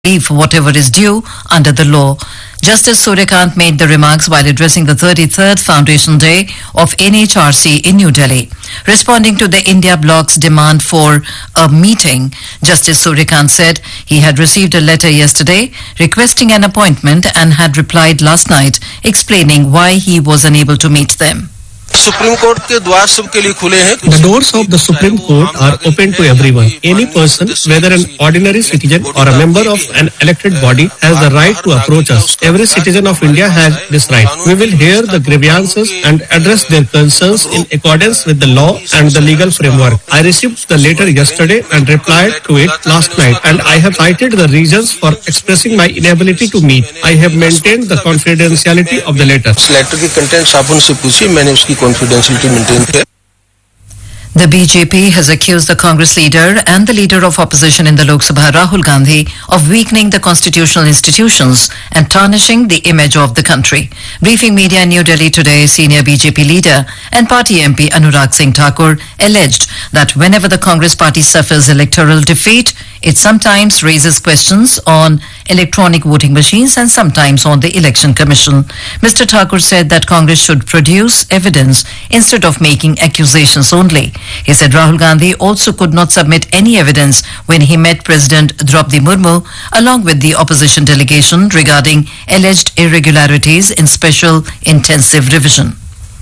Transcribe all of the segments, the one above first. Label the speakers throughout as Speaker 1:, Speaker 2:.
Speaker 1: leave whatever is due under the law. Justice Suryakant made the remarks while addressing the 33rd Foundation Day of NHRC in New Delhi. Responding to the India Bloc's demand for a meeting, Justice Suryakant said he had received a letter yesterday requesting an appointment and had replied last night explaining why he was unable to meet them.
Speaker 2: Supreme court के द्वार सबके लिए खुले हैं.
Speaker 3: The doors of the Supreme Court are open to everyone. Any person, whether an ordinary citizen or a member of an elected body, has the right to approach us. Every citizen of India has this right. We will hear the grievances and address their concerns in accordance with the law and the legal framework. I received the letter yesterday and replied to it last night, and I have cited the reasons for expressing my inability to meet. I have maintained the confidentiality of the letter.
Speaker 2: इस letter की contents आप उनसे पूछिए, मैंने उसकी confidentiality maintain किया.
Speaker 1: The BJP has accused the Congress leader and the leader of opposition in the Lok Sabha, Rahul Gandhi, of weakening the constitutional institutions and tarnishing the image of the country. Briefing media in New Delhi today, senior BJP leader and party MP Anurag Singh Thakur alleged that whenever the Congress party suffers electoral defeat, it sometimes raises questions on electronic voting machines and sometimes on the Election Commission. Mr. Thakur said that Congress should produce evidence instead of making accusations only. He said Rahul Gandhi also could not submit any evidence when he met President Draupadi Murmu along with the opposition delegation regarding alleged irregularities in special intensive revision.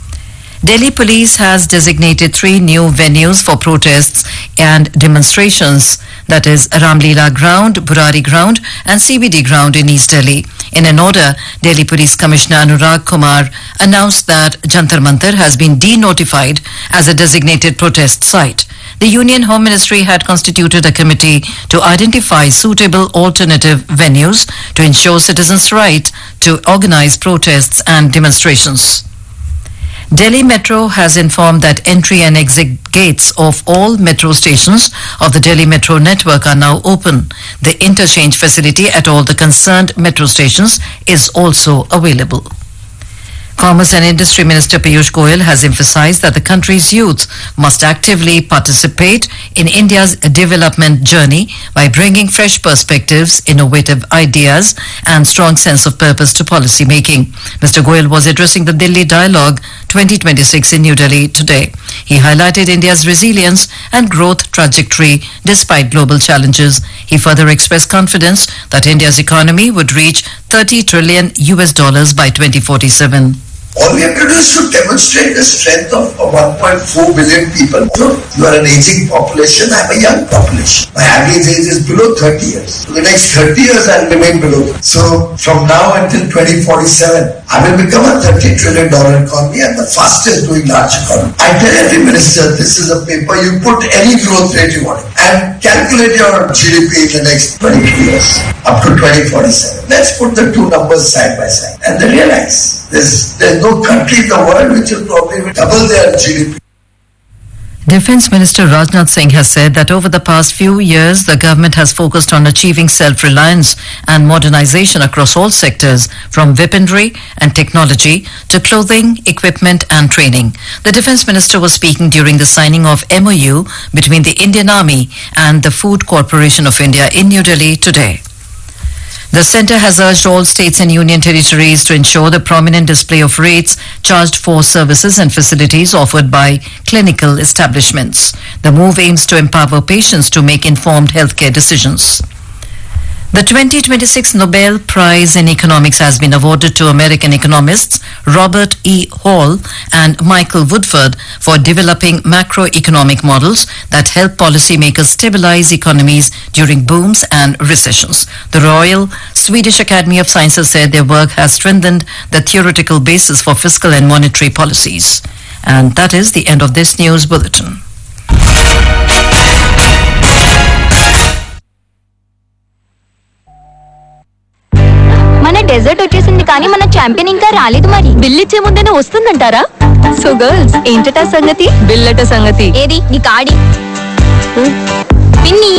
Speaker 1: Delhi Police has designated 3 new venues for protests and demonstrations, that is Ramleela Ground, Burari Ground and CBD Ground in East Delhi. In an order, Delhi Police Commissioner Anurag Kumar announced that Jantar Mantar has been denotified as a designated protest site. The Union Home Ministry had constituted a committee to identify suitable alternative venues to ensure citizens' right to organize protests and demonstrations. Delhi Metro has informed that entry and exit gates of all metro stations of the Delhi Metro network are now open. The interchange facility at all the concerned metro stations is also available. Commerce and Industry Minister Piyush Goyal has emphasized that the country's youth must actively participate in India's development journey by bringing fresh perspectives, innovative ideas and strong sense of purpose to policy making. Mr. Goyal was addressing the Delhi Dialogue 2026 in New Delhi today. He highlighted India's resilience and growth trajectory despite global challenges. He further expressed confidence that India's economy would reach $30 trillion by 2047.
Speaker 4: All we have to do is to demonstrate the strength of 1.4 billion people. So you are an aging population, I am a young population. My average age is below 30 years. For the next 30 years I will remain below. So from now until 2047, I will become a $30 trillion economy and the fastest growing large economy. I tell every minister, this is a paper, you put any growth rate you want and calculate your GDP in the next 22 years up to 2047. Let's put the two numbers side by side and then realize there's no country in the world which will probably double their GDP.
Speaker 1: Defence Minister Rajnath Singh has said that over the past few years, the government has focused on achieving self-reliance and modernization across all sectors, from weaponry and technology to clothing, equipment and training. The Defence Minister was speaking during the signing of MOU between the Indian Army and the Food Corporation of India in New Delhi today. The centre has urged all states and union territories to ensure the prominent display of rates charged for services and facilities offered by clinical establishments. The move aims to empower patients to make informed healthcare decisions. The 2026 Nobel Prize in Economics has been awarded to American economists Robert E. Hall and Michael Woodford for developing macroeconomic models that help policymakers stabilize economies during booms and recessions. The Royal Swedish Academy of Sciences said their work has strengthened the theoretical basis for fiscal and monetary policies. And that is the end of this news bulletin.
Speaker 5: మన dessert వచ్చేసింది కానీ మన champion ఇంకా రాలేదు మరి. Bill ఇచ్చే ముందేనే వస్తుందంటారా? So girls ఏంటట సంగతి? బిల్లట సంగతి ఏది నీ కాడి పిన్ని.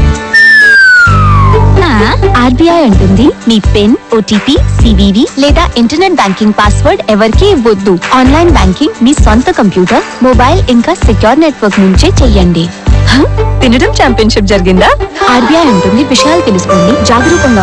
Speaker 5: ఆర్బీఐ అంటుంది మీ పిన్, ఓటీపీ, సివివి లేదా ఇంటర్నెట్ బ్యాంకింగ్ పాస్వర్డ్ ఎవరికీ ఇవ్వద్దు. ఆన్లైన్ బ్యాంకింగ్ మీ సొంత కంప్యూటర్, మొబైల్ ఇంకా సెక్యూర్ నెట్వర్క్ నుంచే చెయ్యండి. తినడం ఛాంపియన్షిప్ జరిగిందా? ఆర్బీఐ అంటుంది విషయాలు తెలుసుకోండి, జాగరూకంగా